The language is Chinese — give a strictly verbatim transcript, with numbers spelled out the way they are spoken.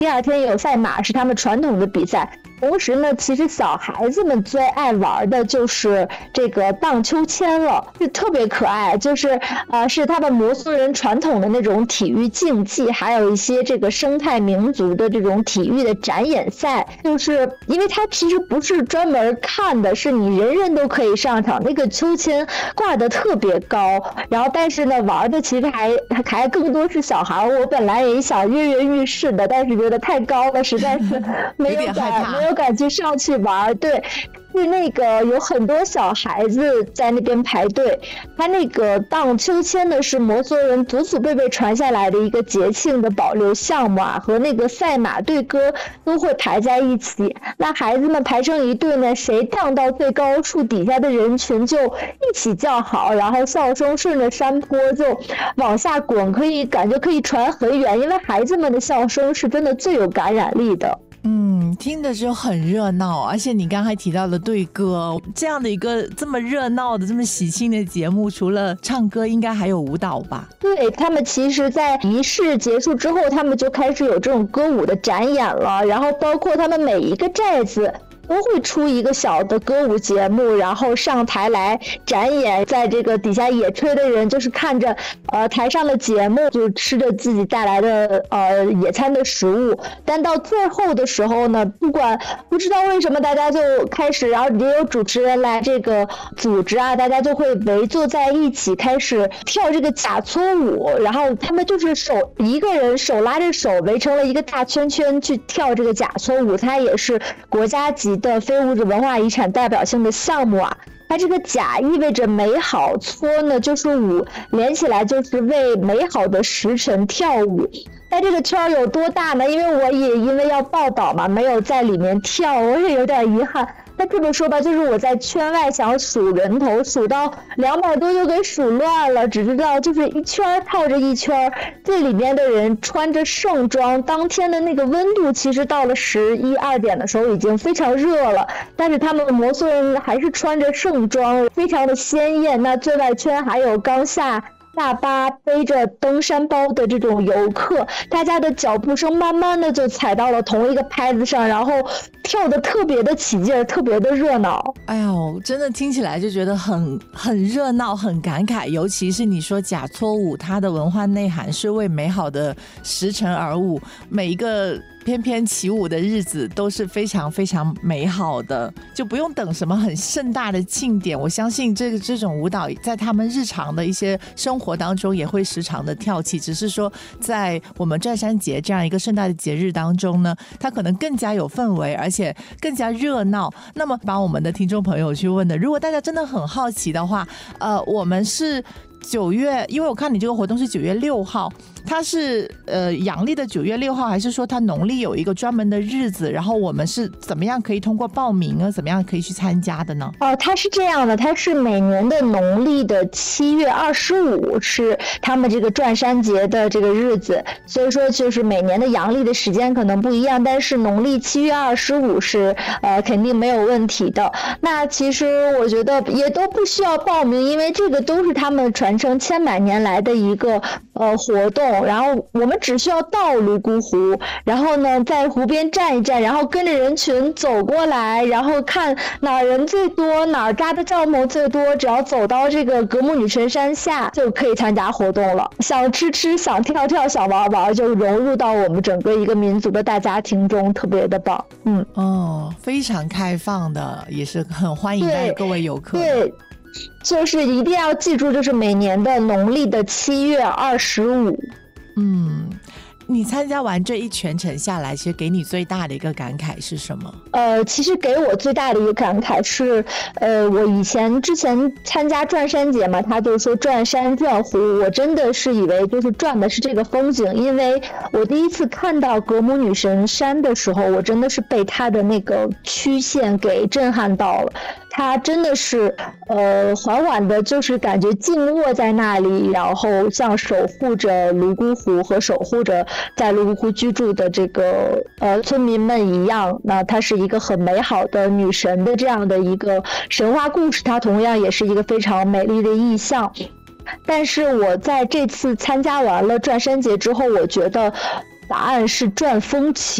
第二天有赛马，是他们传统的比赛。同时呢，其实小孩子们最爱玩的就是这个荡秋千了，就特别可爱，就是呃，是他们摩梭人传统的那种体育竞技，还有一些这个生态民族的这种体育的展演赛。就是因为它其实不是专门看的，是你人人都可以上场，那个秋千挂得特别高，然后但是呢，玩的其实还还更多是小孩。我本来也想跃跃欲试的，但是觉得太高了，实在是没有敢没有敢去上去玩。对，是那个有很多小孩子在那边排队。他那个荡秋千呢，是摩梭人祖祖辈辈传下来的一个节庆的保留项目啊，和那个赛马对歌都会排在一起。那孩子们排成一队呢，谁荡到最高处，底下的人群就一起叫好，然后笑声顺着山坡就往下滚，可以感觉可以传很远，因为孩子们的笑声是真的最有感染力的。 嗯，听着就很热闹，而且你刚才提到的对歌，这样的一个这么热闹的这么喜庆的节目，除了唱歌应该还有舞蹈吧？ 对，他们其实在仪式结束之后，他们就开始有这种歌舞的展演了，然后包括他们每一个寨子都会出一个小的歌舞节目，然后上台来展演。在这个底下野炊的人就是看着呃台上的节目，就吃着自己带来的呃野餐的食物。但到最后的时候呢，不管不知道为什么大家就开始，然后也有主持人来这个组织啊，大家就会围坐在一起开始跳这个假撮舞，然后他们就是手一个人手拉着手围成了一个大圈圈去跳这个假撮舞。它也是国家级的非物质文化遗产代表性的项目啊。它这个甲意味着美好，撮呢就是舞，连起来就是为美好的时辰跳舞。那这个圈有多大呢？因为我也因为要报道嘛，没有在里面跳，我也有点遗憾。那这么说吧，就是我在圈外想数人头，数到两百多就给数乱了，只知道就是一圈套着一圈。这里面的人穿着盛装，当天的那个温度其实到了十一二点的时候已经非常热了，但是他们摩梭人还是穿着盛装，非常的鲜艳。那最外圈还有刚下大巴背着登山包的这种游客，大家的脚步声慢慢的就踩到了同一个拍子上，然后跳得特别的起劲，特别的热闹。 哎呦，真的听起来就觉得很很热闹，很感慨。尤其是你说假撮舞，它的文化内涵是为美好的时辰而舞，每一个翩翩起舞的日子都是非常非常美好的，就不用等什么很盛大的庆典。我相信这个这种舞蹈在他们日常的一些生活当中也会时常的跳起，只是说在我们转山节这样一个盛大的节日当中呢，它可能更加有氛围，而且更加热闹。那么把我们的听众朋友去问的，如果大家真的很好奇的话，呃，我们是九月，因为我看你这个活动是九月六号，它是呃阳历的九月六号，还是说它农历有一个专门的日子？然后我们是怎么样可以通过报名啊，怎么样可以去参加的呢？ 哦，它是这样的，它是每年的农历的七月二十五是他们这个转山节的这个日子，所以说就是每年的阳历的时间可能不一样，但是农历七月二十五是呃肯定没有问题的。那其实我觉得也都不需要报名，因为这个都是他们传承千百年来的一个呃活动，然后我们只需要到泸沽湖，然后呢在湖边站一站，然后跟着人群走过来，然后看哪儿人最多，哪儿扎的帐篷最多，只要走到这个格木女神山下就可以参加活动了。想吃吃，想跳跳，想玩玩，就融入到我们整个一个民族的大家庭中，特别的棒。嗯， 哦，非常开放的，也是很欢迎各位游客。 对，就是一定要记住，就是每年的农历的七月二十五。 嗯，你参加完这一全程下来，其实给你最大的一个感慨是什么？ 呃，其实给我最大的一个感慨是，呃，我以前之前参加转山节嘛，他就说转山转湖，我真的是以为就是转的是这个风景，因为我第一次看到格姆女神山的时候，我真的是被它的那个曲线给震撼到了。它真的是呃缓缓的，就是感觉静卧在那里，然后像守护着泸沽湖和守护着在泸沽湖居住的这个呃村民们一样。那它是一个很美好的女神的这样的一个神话故事，它同样也是一个非常美丽的意象。但是我在这次参加完了转山节之后，我觉得答案是转风旗。